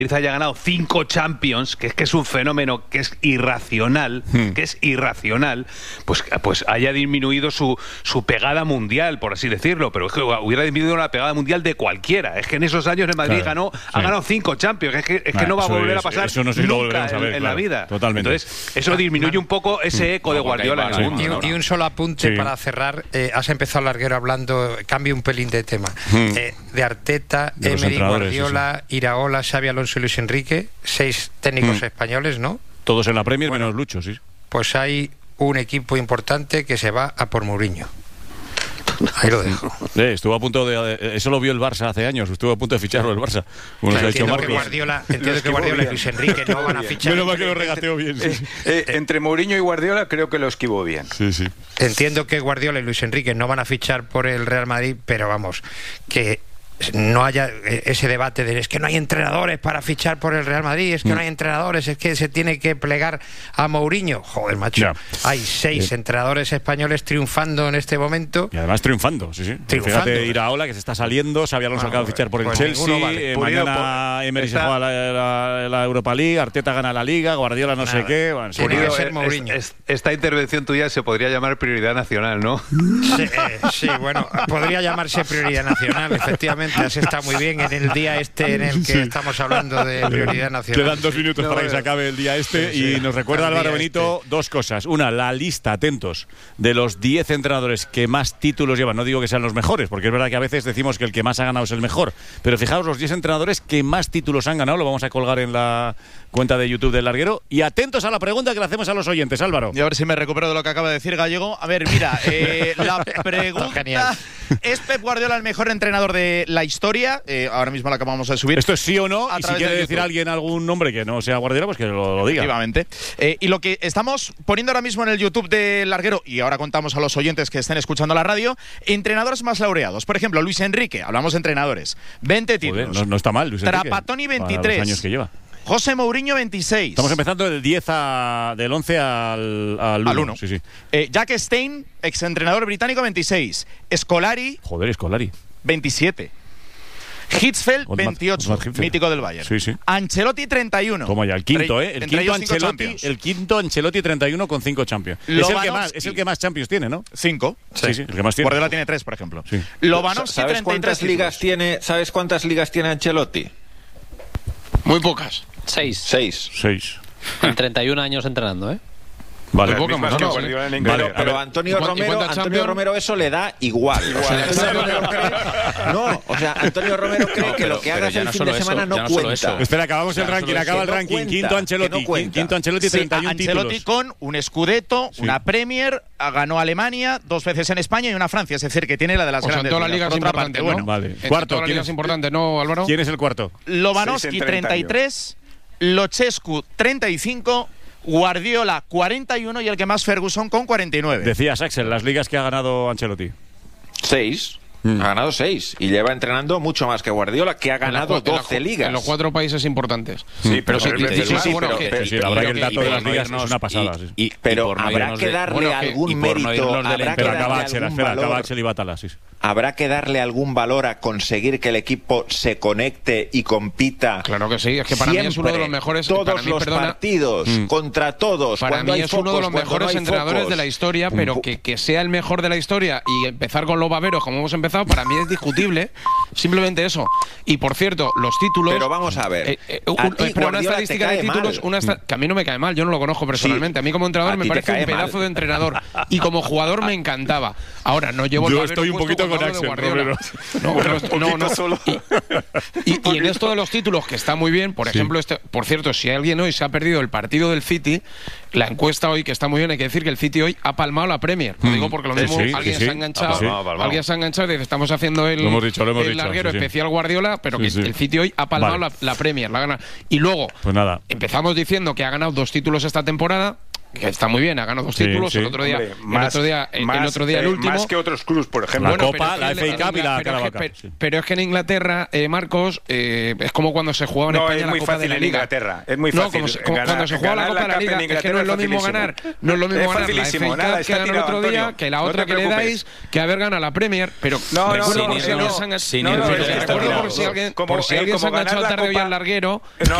haya ganado 5 Champions, que es un fenómeno que es irracional, pues haya disminuido su pegada mundial, por así decirlo, pero es que hubiera disminuido la pegada mundial de cualquiera. Es que en esos años el Madrid ha ganado 5 Champions, es que no va a volver a pasar eso no sé si nunca a ver, en la vida. Totalmente. Entonces, eso disminuye un poco ese eco de Guardiola en el mundo. Y un solo apunte para cerrar. Has empezado, Larguero, hablando, cambio un pelín de tema, de Arteta, Emery, Guardiola, Iraola, Xabi Alonso y Luis Enrique, 6 técnicos españoles, ¿no? Todos en la Premier, menos Lucho, sí. Pues hay un equipo importante que se va a por Mourinho. Ahí lo dejo. Estuvo a punto de... Eso lo vio el Barça hace años. Estuvo a punto de ficharlo el Barça. Entiendo que Guardiola y Luis Enrique no van a fichar. Menos mal que lo regateó bien. Entre Mourinho y Guardiola creo que lo esquivó bien. Sí. Entiendo que Guardiola y Luis Enrique no van a fichar por el Real Madrid, pero vamos, que no haya ese debate de es que no hay entrenadores para fichar por el Real Madrid, es que no hay entrenadores, es que se tiene que plegar a Mourinho. Joder, macho, hay 6 entrenadores españoles triunfando en este momento. Y además triunfando, sí. Fíjate, Iraola, que se está saliendo, Xabi Alonso acaba de fichar por el Chelsea, mañana Emery se juega la Europa League, Arteta gana la Liga, Guardiola no sé qué. Bueno, tiene que ser Mourinho. Esta intervención tuya se podría llamar prioridad nacional, ¿no? Sí, bueno, podría llamarse prioridad nacional, efectivamente. Has estado muy bien en el día en el que estamos hablando de prioridad nacional. Quedan 2 minutos para que se acabe el día y nos recuerda Álvaro Benito 2 cosas. Una, la lista, atentos, de los 10 entrenadores que más títulos llevan. No digo que sean los mejores, porque es verdad que a veces decimos que el que más ha ganado es el mejor, pero fijaos los 10 entrenadores que más títulos han ganado. Lo vamos a colgar en la cuenta de YouTube del Larguero. Y atentos a la pregunta que le hacemos a los oyentes, Álvaro. Y a ver si me recupero de lo que acaba de decir Gallego. A ver, mira, la pregunta: ¿es Pep Guardiola el mejor entrenador de la historia? Ahora mismo la acabamos de subir. ¿Esto es sí o no? Y si quiere decir alguien algún nombre que no sea Guardiola, pues que lo diga. Efectivamente. Y lo que estamos poniendo ahora mismo en el YouTube del Larguero, y ahora contamos a los oyentes que estén escuchando la radio, entrenadores más laureados. Por ejemplo, Luis Enrique, hablamos de entrenadores, 20 títulos. Joder, no está mal, Luis Enrique. Trapattoni, 23. Para los años que lleva. José Mourinho, 26. Estamos empezando del 11 al 1. Sí. Jack Stein, exentrenador británico, 26. Scolari. Joder, Scolari. 27. Hitzfeld, 28, mítico del Bayern. Sí. Ancelotti, 31. Toma ya, el quinto, El quinto Ancelotti, 31 con 5 Champions. Es el que más Champions tiene, ¿no? 5. Sí, el que más tiene. Guardiola tiene 3, por ejemplo. Sí. Lobanovski, 33 ¿Sabes cuántas ligas tiene Ancelotti? Muy pocas. 6. En 31 años entrenando, Vale, pero Antonio Romero eso le da igual. Antonio Romero cree que lo que hagas el fin de semana no cuenta. Espera, acabamos el ranking, acaba el ranking. Quinto Ancelotti, 31 títulos. Ancelotti con un Scudetto, una Premier, ganó Alemania, 2 veces en España y una Francia, es decir, que tiene la de las grandes. Todas las ligas importantes, ¿no? Vale. Cuarto, ¿quién es importante, no, Álvaro? ¿Quién es el cuarto? Lobanovski, 33, Luchescu, 35, Guardiola 41 y el que más Ferguson con 49. Decías, Axel, las ligas que ha ganado Ancelotti. 6. Ha ganado 6 y lleva entrenando mucho más que Guardiola, que ha ganado 12 ligas. En los 4 países importantes. Sí, pero la verdad que el dato de las ligas es una pasada. Pero habrá que darle algún mérito. Acaba Axel y Batala, sí. Habrá que darle algún valor a conseguir que el equipo se conecte y compita. Claro que sí, es que para mí es uno de los mejores. Todos los partidos, contra todos. Para mí es uno de los mejores entrenadores de la historia, pero que sea el mejor de la historia y empezar con los baveros como hemos empezado, para mí es discutible. Simplemente eso. Y por cierto, los títulos. Pero vamos a ver. Una estadística de títulos, que a mí no me cae mal, yo no lo conozco personalmente. A mí como entrenador me parece un pedazo de entrenador. Y como jugador me encantaba. Ahora no llevo el Yo estoy un poquito con Axel Romero. No. Y en esto de los títulos, que está muy bien, por ejemplo, por cierto, si alguien hoy se ha perdido el partido del City, la encuesta hoy, que está muy bien, hay que decir que el City hoy ha palmado la Premier. Lo digo porque lo mismo alguien se ha enganchado y dice, estamos haciendo el Larguero especial Guardiola, pero que el City hoy ha palmado la Premier, la gana. Y luego, pues nada, empezamos diciendo que ha ganado 2 títulos esta temporada. que está muy bien, ha ganado 2 títulos, el otro día, el otro día el último. Más que otros clubes, por ejemplo. La Copa, la FA Cup y la Carabao Cup. Pero es que en Inglaterra, Marcos, es como cuando se jugaba en España la Copa de la Liga. Es muy fácil. Cuando se juega la Copa de la Liga, es que no es lo mismo ganar. No es lo mismo ganar la FA Cup que ganó el otro día, que la otra que le dais, que haber ganado la Premier. Pero recuerdo por si alguien se ha enganchado tarde hoy al larguero.